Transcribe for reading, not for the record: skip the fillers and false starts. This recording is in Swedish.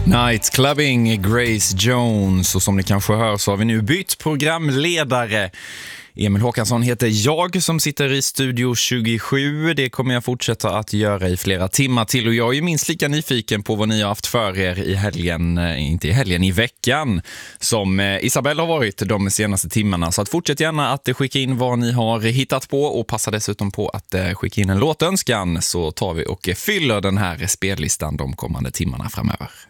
Night Clubbing, Grace Jones, och som ni kanske hör så har vi nu bytt programledare. Emil Håkansson heter jag som sitter i Studio 27. Det kommer jag fortsätta att göra i flera timmar till, och jag är minst lika nyfiken på vad ni har haft för er i helgen, inte i helgen, i veckan som Isabelle har varit de senaste timmarna. Så att fortsätt gärna att skicka in vad ni har hittat på, och passa dessutom på att skicka in en låtönskan, så tar vi och fyller den här spellistan de kommande timmarna framöver.